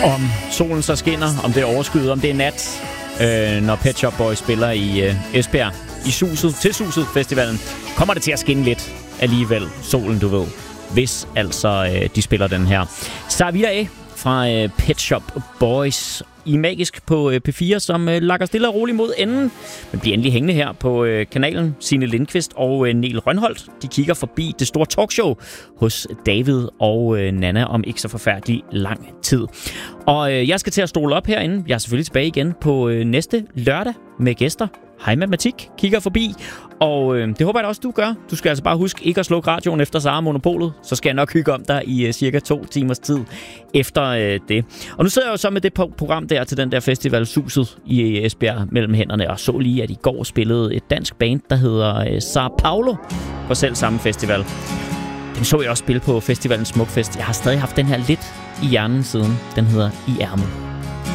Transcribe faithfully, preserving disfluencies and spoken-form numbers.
Om solen så skinner, om det er overskyet, om det er nat, øh, når Pet Shop Boys spiller i øh, Esbjerg, i Suset, til Suset Festivalen, kommer det til at skinne lidt alligevel, solen, du ved, hvis altså øh, de spiller den her. Savia A fra øh, Pet Shop Boys i Magisk på øh, P fire, som øh, lakker stille og roligt mod enden. Men bliver endelig hængende her på øh, kanalen. Signe Lindqvist og øh, Niel Rønholdt, de kigger forbi det store talkshow hos David og øh, Nana om ikke så forfærdelig lang tid. Og øh, jeg skal til at stole op herinde. Jeg er selvfølgelig tilbage igen på øh, næste lørdag med gæster. Hej Matematik kigger forbi, og øh, det håber jeg da også, du gør. Du skal altså bare huske ikke at slukke radioen efter Sara Monopolet, så skal jeg nok hygge om dig i øh, cirka to timers tid efter øh, det. Og nu sidder jeg jo så med det program der til den der festival Suset i Esbjerg mellem hænderne, og så lige, at i går spillede et dansk band, der hedder øh, Sao Paulo, på selv samme festival. Den så jeg også spille på festivalen Smukfest. Jeg har stadig haft den her lidt i hjernen siden. Den hedder I Ærmet.